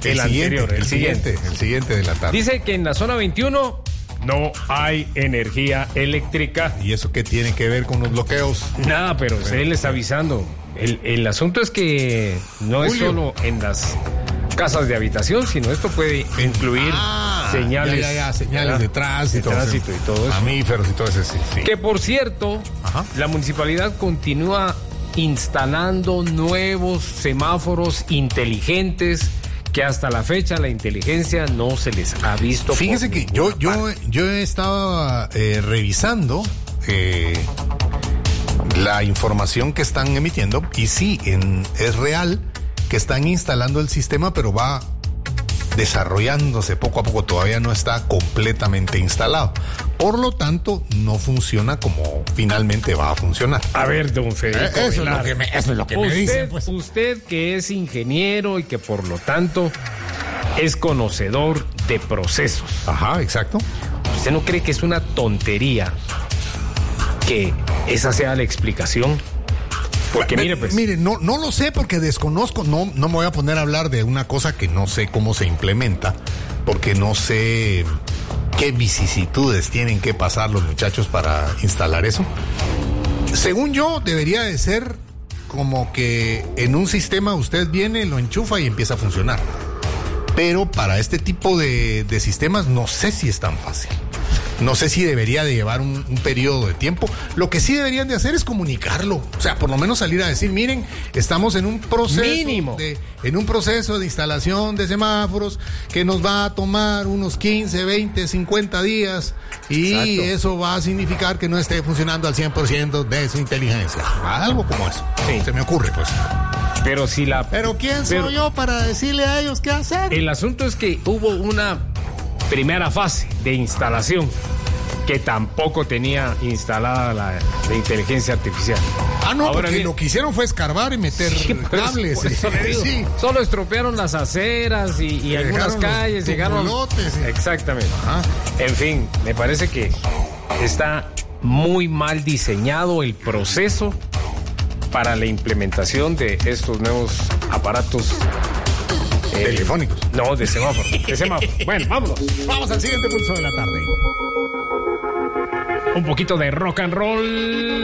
El siguiente de la tarde. Dice que en la zona 21 no hay energía eléctrica. ¿Y eso qué tiene que ver con los bloqueos? Nada, pero él le está avisando. El asunto es que no es solo en las casas de habitación, sino esto puede incluir señales, señales de tránsito y todo eso. Mamíferos y todo eso, sí. Que por cierto, la municipalidad continúa instalando nuevos semáforos inteligentes que hasta la fecha la inteligencia no se les ha visto. Fíjese que yo estaba revisando la información que están emitiendo y sí, es real que están instalando el sistema, pero va desarrollándose poco a poco, todavía no está completamente instalado. Por lo tanto, no funciona como finalmente va a funcionar. A ver, don Federico, eso es lo que me dicen. Pues. Usted que es ingeniero y que por lo tanto es conocedor de procesos. Ajá, exacto. ¿Usted no cree que es una tontería que esa sea la explicación? Porque mire, no lo sé porque desconozco, no me voy a poner a hablar de una cosa que no sé cómo se implementa, porque no sé qué vicisitudes tienen que pasar los muchachos para instalar eso. Según yo, debería de ser como que en un sistema usted viene, lo enchufa y empieza a funcionar. Pero para este tipo de sistemas no sé si es tan fácil. No sé si debería de llevar un periodo de tiempo. Lo que sí deberían de hacer es comunicarlo. O sea, por lo menos salir a decir, miren, estamos en un proceso de instalación de semáforos que nos va a tomar unos 15, 20, 50 días y eso va a significar que no esté funcionando al 100% de su inteligencia. Algo como eso. Sí. Se me ocurre, pues. Pero ¿quién soy yo para decirle a ellos qué hacer? El asunto es que hubo una primera fase de instalación que tampoco tenía instalada la inteligencia artificial. Porque lo que hicieron fue escarbar y meter cables. Solo estropearon las aceras y algunas calles, llegaron lotes. Exactamente. En fin, me parece que está muy mal diseñado el proceso para la implementación de estos nuevos aparatos telefónicos. No, de semáforo. Bueno, vámonos. Vamos al siguiente pulso de la tarde. Un poquito de rock and roll.